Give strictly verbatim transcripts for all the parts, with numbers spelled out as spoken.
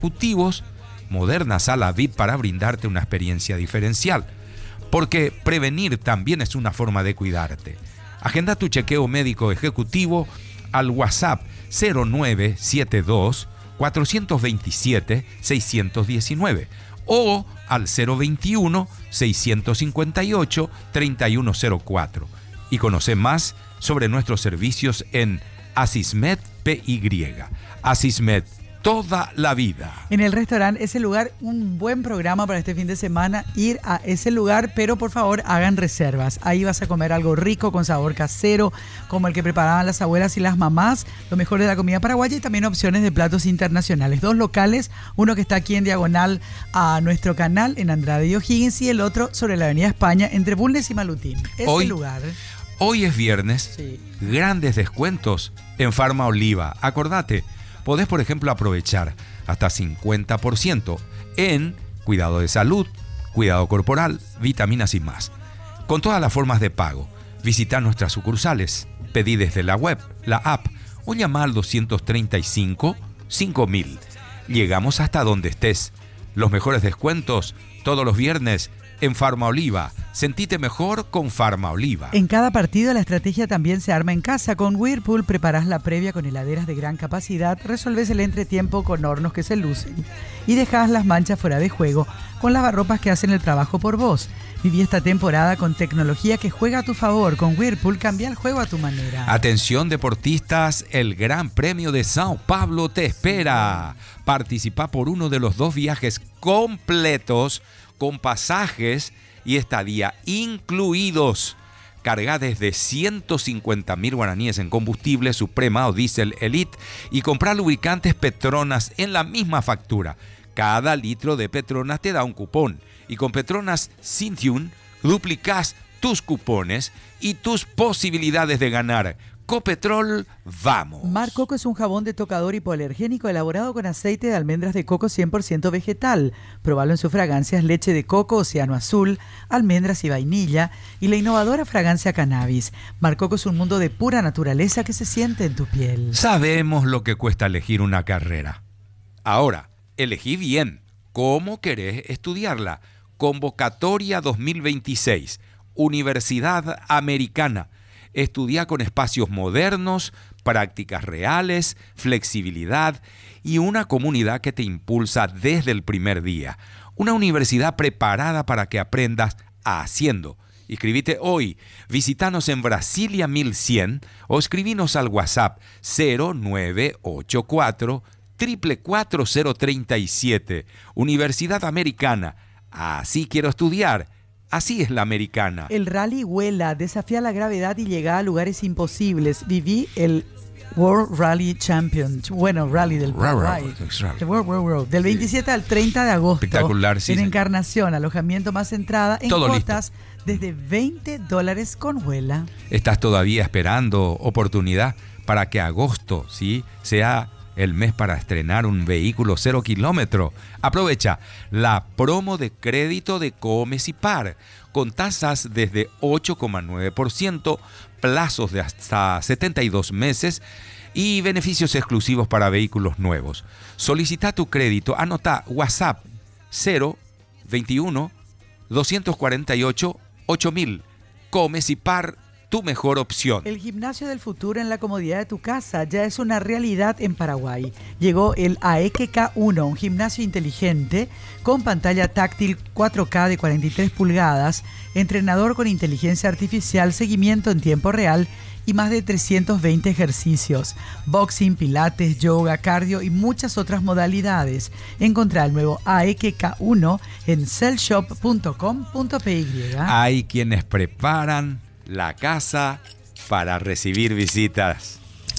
ejecutivos, moderna sala V I P para brindarte una experiencia diferencial. Porque prevenir también es una forma de cuidarte. Agenda tu chequeo médico ejecutivo al WhatsApp cero nueve siete dos, cuatro dos siete, seis uno nueve o al cero veintiuno, seiscientos cincuenta y ocho, treinta y uno cero cuatro. Y conoce más sobre nuestros servicios en Asismed P Y. Asismed, toda la vida. En el restaurante Ese Lugar, un buen programa para este fin de semana, ir a ese lugar, pero por favor hagan reservas. Ahí vas a comer algo rico con sabor casero, como el que preparaban las abuelas y las mamás, lo mejor de la comida paraguaya y también opciones de platos internacionales. Dos locales, uno que está aquí en diagonal a nuestro canal en Andrade y O'Higgins y el otro sobre la avenida España entre Bulnes y Malutín. Ese Hoy, lugar. Hoy es viernes, Sí. Grandes descuentos en Farma Oliva. Acordate, podés, por ejemplo, aprovechar hasta cincuenta por ciento en cuidado de salud, cuidado corporal, vitaminas y más. Con todas las formas de pago, visita nuestras sucursales, pedí desde la web, la app o llama al doscientos treinta y cinco, cinco mil. Llegamos hasta donde estés. Los mejores descuentos todos los viernes en Farma Oliva. Sentite mejor con Farma Oliva. En cada partido la estrategia también se arma en casa. Con Whirlpool preparás la previa con heladeras de gran capacidad, resolvés el entretiempo con hornos que se lucen y dejás las manchas fuera de juego con lavarropas que hacen el trabajo por vos. Viví esta temporada con tecnología que juega a tu favor. Con Whirlpool cambia el juego a tu manera. Atención deportistas, el Gran Premio de Sao Paulo te espera. Participa por uno de los dos viajes completos con pasajes y estadía incluidos. Carga desde ciento cincuenta mil guaraníes en combustible Suprema o Diesel Elite y comprar lubricantes Petronas en la misma factura. Cada litro de Petronas te da un cupón y con Petronas Synthium duplicás tus cupones y tus posibilidades de ganar. Copetrol, vamos. Mar Coco es un jabón de tocador hipoalergénico elaborado con aceite de almendras de coco cien por ciento vegetal. Probalo en sus fragancias leche de coco, océano azul, almendras y vainilla y la innovadora fragancia cannabis. Mar Coco es un mundo de pura naturaleza que se siente en tu piel. Sabemos lo que cuesta elegir una carrera. Ahora, elegí bien. ¿Cómo querés estudiarla? Convocatoria dos mil veintiséis. Universidad Americana. Estudia con espacios modernos, prácticas reales, flexibilidad y una comunidad que te impulsa desde el primer día. Una universidad preparada para que aprendas haciendo. Inscribite hoy. Visítanos en Brasilia mil cien o escribinos al WhatsApp cero nueve ocho cuatro, cuatro cuatro cero tres siete. Universidad Americana. Así quiero estudiar. Así es la americana. El rally Huela desafía la gravedad y llega a lugares imposibles. Viví el World Rally Champion, bueno, Rally del Paraguay. The World, World, World. Del veintisiete al treinta de agosto. Espectacular, sí. En Sí. Encarnación, alojamiento más entrada en Todo cuotas desde veinte dólares con Huela. ¿Estás todavía esperando oportunidad para que agosto, sí, sea el mes para estrenar un vehículo cero kilómetro? Aprovecha la promo de crédito de Comecipar con tasas desde ocho coma nueve por ciento, plazos de hasta setenta y dos meses y beneficios exclusivos para vehículos nuevos. Solicita tu crédito, anota WhatsApp cero veintiuno, doscientos cuarenta y ocho, ocho mil. Comecipar, tu mejor opción. El gimnasio del futuro en la comodidad de tu casa ya es una realidad en Paraguay. Llegó el A E Q K uno, un gimnasio inteligente con pantalla táctil cuatro K de cuarenta y tres pulgadas, entrenador con inteligencia artificial, seguimiento en tiempo real y más de trescientos veinte ejercicios, boxing, pilates, yoga, cardio y muchas otras modalidades. Encontrá el nuevo A E Q K uno en cellshop punto com punto p y. Hay quienes preparan la casa para recibir visitas.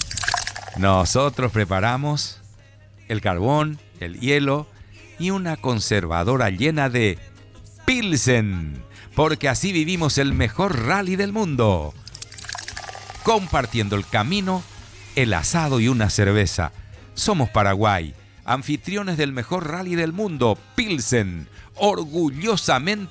Nosotros preparamos el carbón, el hielo y una conservadora llena de Pilsen, porque así vivimos el mejor rally del mundo. Compartiendo el camino, el asado y una cerveza. Somos Paraguay, anfitriones del mejor rally del mundo, Pilsen, orgullosamente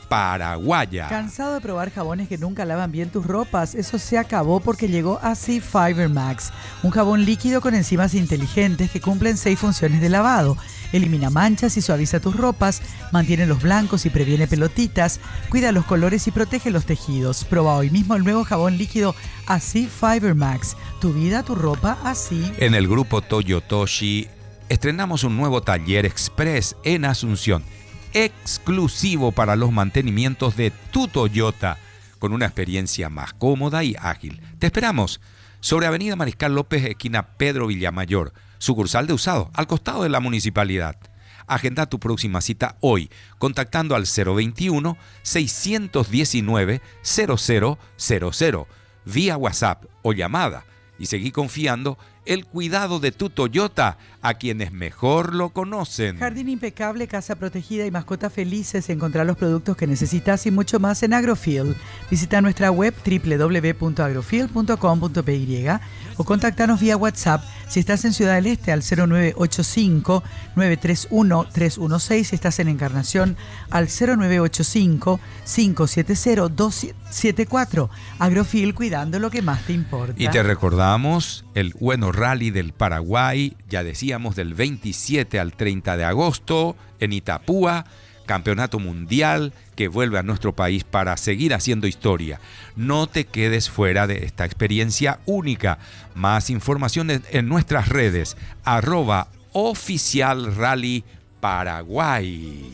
paraguaya. ¿Cansado de probar jabones que nunca lavan bien tus ropas? Eso se acabó porque llegó Así Fiber Max, un jabón líquido con enzimas inteligentes que cumplen seis funciones de lavado. Elimina manchas y suaviza tus ropas, mantiene los blancos y previene pelotitas, cuida los colores y protege los tejidos. Proba hoy mismo el nuevo jabón líquido Así Fiber Max. Tu vida, tu ropa, así. En el grupo Toyotoshi estrenamos un nuevo taller express en Asunción, exclusivo para los mantenimientos de tu Toyota, con una experiencia más cómoda y ágil. Te esperamos sobre Avenida Mariscal López, esquina Pedro Villamayor, sucursal de Usado, al costado de la municipalidad. Agenda tu próxima cita hoy, contactando al cero veintiuno, seiscientos diecinueve, cero cero cero cero, vía WhatsApp o llamada, y seguí confiando el cuidado de tu Toyota a quienes mejor lo conocen. Jardín impecable, casa protegida y mascotas felices. Encontrar los productos que necesitas y mucho más en Agrofield. Visita nuestra web doble u doble u doble u punto agrofield punto com punto p y o contactanos vía WhatsApp si estás en Ciudad del Este al cero nueve ocho cinco, nueve tres uno, tres uno seis, si estás en Encarnación al cero nueve ocho cinco, cinco siete cero, dos siete cuatro. Agrofield, cuidando lo que más te importa. Y te recordamos el Bueno Rally del Paraguay, ya decíamos, del veintisiete al treinta de agosto en Itapúa, campeonato mundial que vuelve a nuestro país para seguir haciendo historia. No te quedes fuera de esta experiencia única. Más información en, en nuestras redes, arroba oficial rally Paraguay.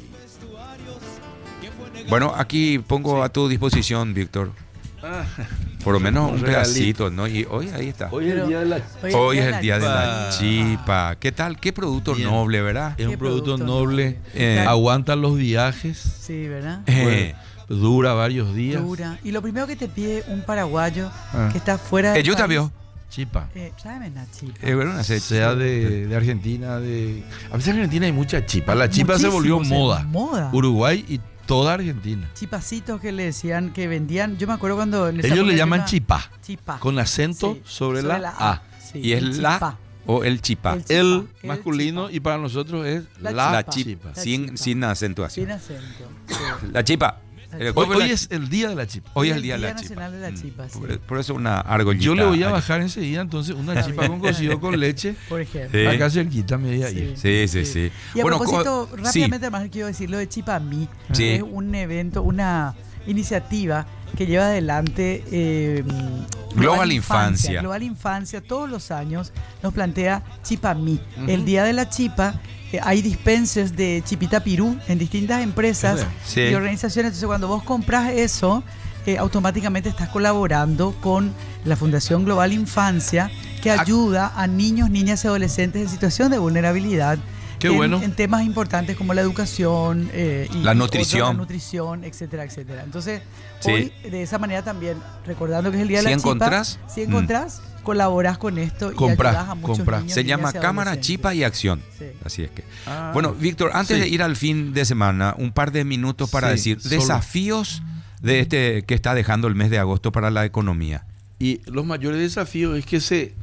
Bueno, aquí pongo sí. a tu disposición, Víctor. Ah, por lo menos un pedacito, ¿no? Y hoy ahí está. Hoy es el día de la Hoy, hoy es el día de la chipa. ¿Qué tal? Qué producto Bien. noble, ¿verdad? Es un producto, producto noble. Eh, aguanta los viajes. Sí, ¿verdad? Eh, bueno, dura varios días. Dura. Y lo primero que te pide un paraguayo ah. que está fuera de. Eh, yo te vio. Chipa. Eh, una chipa. Eh, bueno, una sea de, de Argentina, de. A veces en Argentina hay mucha chipa. La chipa Muchísimo, se volvió moda. moda. Uruguay y toda Argentina. Chipacitos que le decían que vendían. Yo me acuerdo cuando. En Ellos le llaman chipa. Chipa. Con acento sí, sobre, sobre la, la A. a. Sí, y es la chipa. O el chipa. El, chipa. el, el masculino chipa. Y para nosotros es la, la chipa. chipa. La sin, chipa. sin acentuación. Sin acento. Sí. La chipa. Hoy, hoy la... es el día de la chipa. Hoy es el día, el día de la nacional chipa. de la chipa sí. por, por eso una argollita. Yo le voy a bajar enseguida entonces una chipa con cocido con leche. Por ejemplo. Sí. Acá cerquita media ahí. Sí, sí, sí. sí. Y a bueno, propósito, co- rápidamente sí. además quiero decir lo de Chipa a mí. Sí. Es un evento, una iniciativa que lleva adelante eh, Global, Global Infancia. Infancia. Global Infancia todos los años nos plantea Chipa a mí. Uh-huh. El día de la chipa. Hay dispensers de chipita pirú en distintas empresas sí. y organizaciones. Entonces, cuando vos compras eso, eh, automáticamente estás colaborando con la Fundación Global Infancia, que ayuda a niños, niñas y adolescentes en situación de vulnerabilidad. Qué en, bueno. En temas importantes como la educación, eh, y la nutrición, otro, la nutrición, etcétera, etcétera. Entonces, sí. hoy, de esa manera también, recordando que es el día de si la encontrás, chipa, si encontrás, mm. colaborás con esto compra, y ayudás a muchos compra. niños. Se llama Cámara Chipa y Acción. Sí. Así es que. Ah, bueno, Víctor, antes sí. de ir al fin de semana, un par de minutos para sí, decir solo. desafíos de este que está dejando el mes de agosto para la economía. Y los mayores desafíos es que se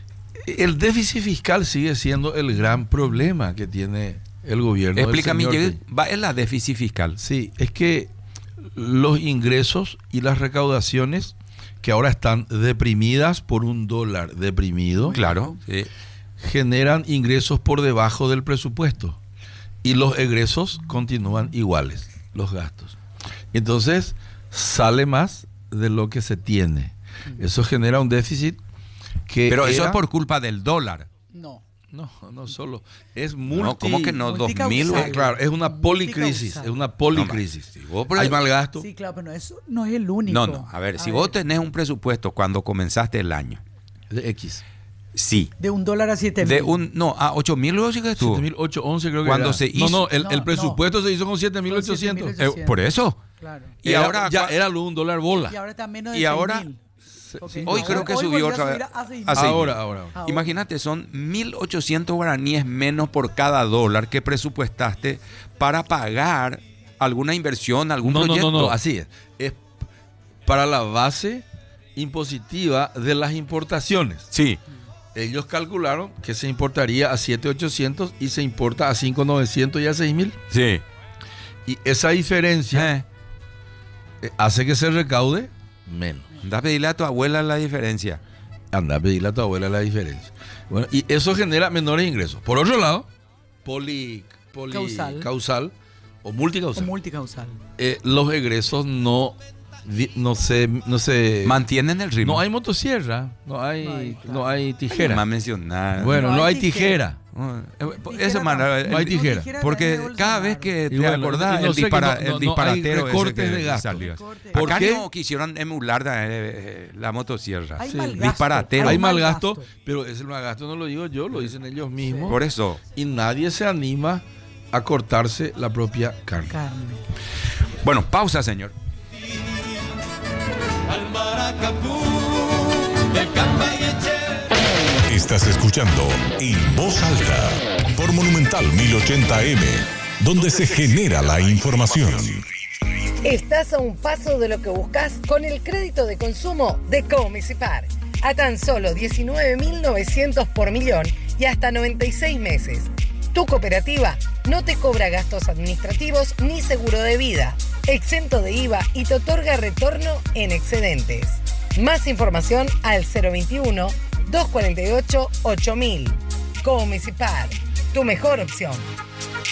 el déficit fiscal sigue siendo el gran problema que tiene el gobierno. Explícame, ¿va en la déficit fiscal? Sí, es que los ingresos y las recaudaciones que ahora están deprimidas por un dólar deprimido, claro, sí. generan ingresos por debajo del presupuesto y los egresos continúan iguales, los gastos. Entonces sale más de lo que se tiene. Eso genera un déficit que Pero era... eso es por culpa del dólar. No. No, no solo. Es multi... No, ¿cómo que no? dos mil Eh, claro, es una policrisis. Es una policrisis. No, si vos, hay mal gasto. Sí, claro, pero eso no es el único. No, no. A ver, a si ver. vos tenés un presupuesto cuando comenzaste el año. De X. Sí. De un dólar a siete mil. De un, no, a ocho mil luego sí que estuvo. siete mil ochocientos once creo que Cuando era. se hizo. No, no, el, no, el presupuesto no. se hizo con siete mil ochocientos. Eh, por eso. Claro. Y era, ahora ya era un dólar bola. Y ahora está menos de y ahora, seis mil. Okay. Hoy no, creo que hoy subió otra vez. Ahora, ahora, ahora. Imagínate, son mil ochocientos guaraníes menos por cada dólar que presupuestaste para pagar alguna inversión, algún no, proyecto. No, no, no, así es. Es para la base impositiva de las importaciones. Sí. Ellos calcularon que se importaría a siete mil ochocientos y se importa a cinco mil novecientos y a seis mil. Sí. Y esa diferencia... Eh. eh, hace que se recaude menos. Anda a pedirle a tu abuela la diferencia. Anda a pedirle a tu abuela la diferencia. Bueno, y eso genera menores ingresos. Por otro lado, poli, poli Causal. causal o multicausal. O multicausal. Eh, los egresos no, no se, no se Mantienen el ritmo. no hay motosierra, no hay, No hay, claro. no hay tijera. Más mencionar. Bueno, no, No hay hay tijera. Uh, eh, Tijera Eso, no. man, No hay el- tijera. tijera Porque de Bolsonaro. cada vez que te Y bueno, acordás y no el, sé que dispara- no- no- el no hay disparatero ese recortes que de gasto. salió. Recortes. ¿Por Acá qué? no quisieron emular eh, la motosierra. Hay Sí. mal gasto. Disparatero. Hay mal mal gasto, pero ese mal gasto no lo digo yo, lo dicen ellos mismos. Por eso. Y nadie se anima a cortarse la propia carne. Carne. Bueno, pausa, señor. Estás escuchando En Voz Alta por Monumental mil ochenta A M, donde se genera la información. Estás a un paso de lo que buscas con el crédito de consumo de Comisipar. A tan solo diecinueve mil novecientos por millón y hasta noventa y seis meses. Tu cooperativa no te cobra gastos administrativos ni seguro de vida, exento de I V A y te otorga retorno en excedentes. Más información al cero veintiuno, doscientos cuarenta y ocho, ocho mil. Comisipar, tu mejor opción.